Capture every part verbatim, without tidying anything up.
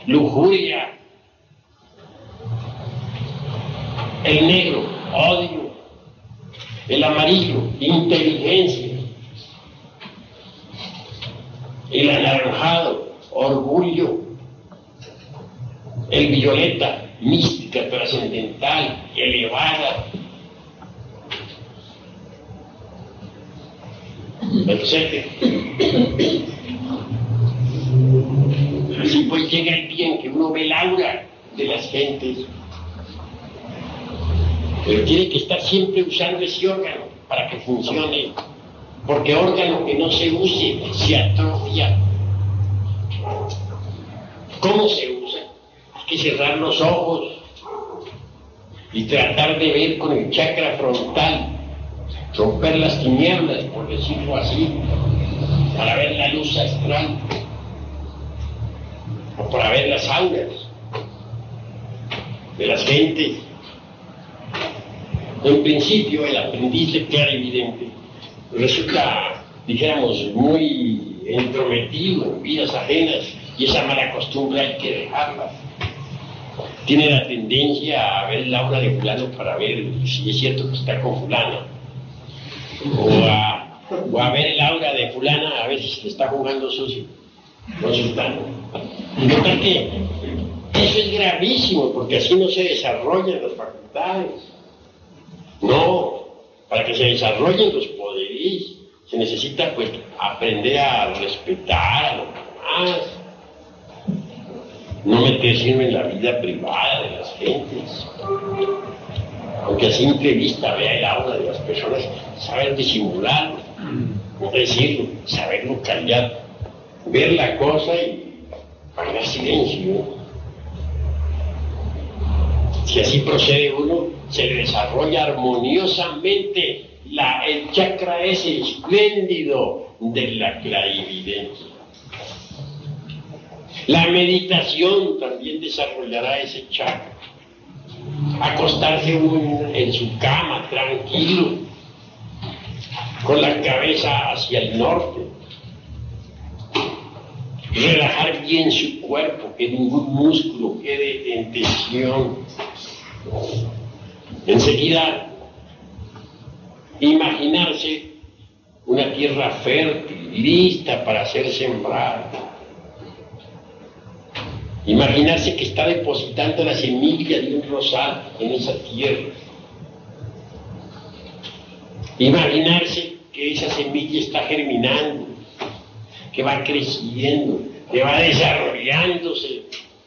lujuria. El negro, odio. El amarillo, inteligencia. El anaranjado, orgullo. El violeta, mística, trascendental, elevada. Etcétera. Así pues llega el día en que uno ve el aura de las gentes, pero tiene que estar siempre usando ese órgano para que funcione, porque órgano que no se use se atrofia. ¿Cómo se usa? Hay que cerrar los ojos y tratar de ver con el chakra frontal, romper las tinieblas, por decirlo así, para ver la luz astral, o para ver las auras de las gentes. En principio, el aprendiz de clarividente resulta, dijéramos, muy entrometido en vidas ajenas, y esa mala costumbre hay que dejarla. Tiene la tendencia a ver el aura de fulano para ver si es cierto que está con fulana, o a, o a ver el aura de fulana a ver si se está jugando sucio con sultano. Y notar que eso es gravísimo, porque así no se desarrollan las facultades. No, para que se desarrollen los poderes se necesita pues aprender a respetar a los demás, no meterse en la vida privada de las gentes, aunque a simple vista vea el aura de las personas, saber disimularlo, no decirlo, saberlo callar, ver la cosa y guardar silencio. Si así procede uno, se le desarrolla armoniosamente la, el chakra ese espléndido de la clarividencia. La meditación también desarrollará ese chakra. Acostarse uno en su cama tranquilo, con la cabeza hacia el norte, relajar bien su cuerpo, que ningún músculo quede en tensión. Enseguida, imaginarse una tierra fértil, lista para ser sembrada. Imaginarse que está depositando la semilla de un rosal en esa tierra. Imaginarse que esa semilla está germinando, que va creciendo, que va desarrollándose,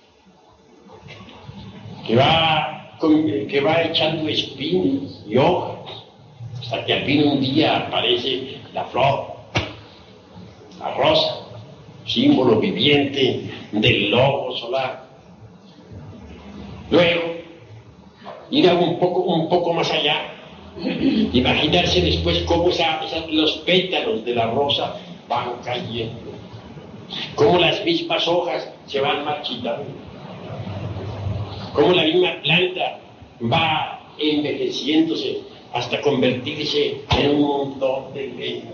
que va que va echando espinas y hojas, hasta que al fin un día aparece la flor, la rosa, símbolo viviente del logo solar. Luego, ir a un poco, un poco más allá, imaginarse después cómo esa, esa, los pétalos de la rosa van cayendo, cómo las mismas hojas se van marchitando, cómo la misma planta va envejeciéndose hasta convertirse en un montón de leños.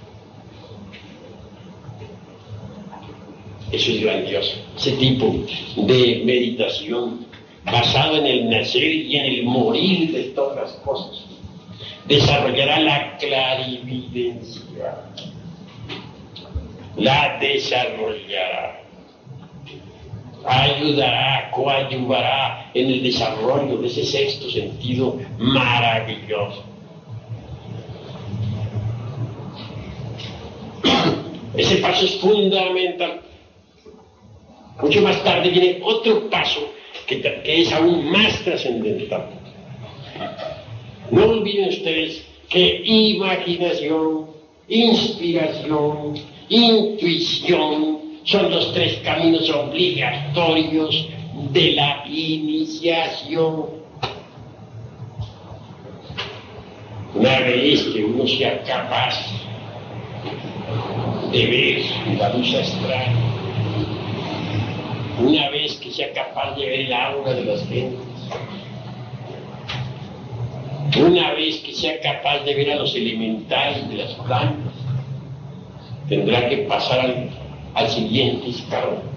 Eso es grandioso, ese tipo de meditación basado en el nacer y en el morir de todas las cosas desarrollará la clarividencia, la desarrollará, ayudará, coadyuvará en el desarrollo de ese sexto sentido maravilloso. Ese paso es fundamental. Mucho más tarde viene otro paso que, que es aún más trascendental. No olviden ustedes que imaginación, inspiración, intuición son los tres caminos obligatorios de la iniciación. Una vez que uno sea capaz de ver la luz astral, una vez que sea capaz de ver el aura de las gentes, una vez que sea capaz de ver a los elementales de las plantas, tendrá que pasar al, al siguiente escalón.